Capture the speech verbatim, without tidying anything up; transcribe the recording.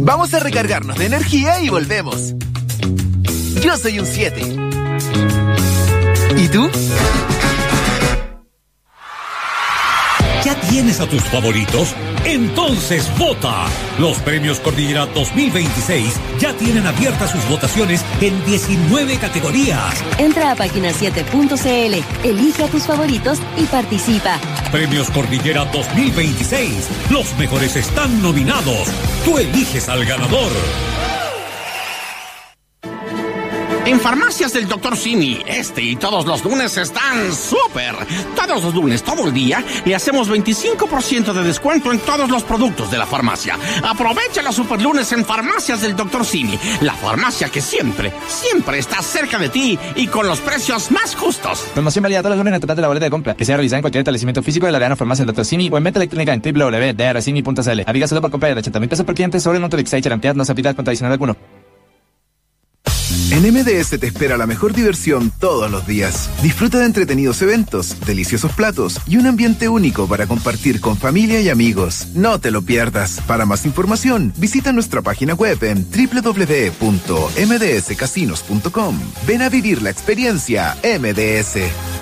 Vamos a recargarnos de energía y volvemos. Yo soy un siete. ¿Y tú? ¿Ya tienes a tus favoritos? Entonces vota. Los premios Cordillera dos mil veintiséis ya tienen abiertas sus votaciones en diecinueve categorías. Entra a página siete punto c l, elige a tus favoritos y participa. Premios Cordillera dos mil veintiséis. Los mejores están nominados. Tú eliges al ganador. En Farmacias del doctor Simi, este y todos los lunes están súper. Todos los lunes, todo el día, le hacemos veinticinco por ciento de descuento en todos los productos de la farmacia. Aprovecha los super lunes en Farmacias del doctor Simi, la farmacia que siempre, siempre está cerca de ti y con los precios más justos. Promoción válida todos los lunes en el total de la boleta de compra, que sea realizada en cualquier establecimiento físico de la Arena Farmacia del doctor Simi o en venta electrónica en w w w punto d r simi punto c l. Aviga solo por compra de ochenta mil pesos por cliente sobre el monto de Excite Charantead, no se aplica con tradicional alguno. En M D S te espera la mejor diversión todos los días. Disfruta de entretenidos eventos, deliciosos platos y un ambiente único para compartir con familia y amigos. No te lo pierdas. Para más información, visita nuestra página web en w w w punto m d s casinos punto com. Ven a vivir la experiencia M D S.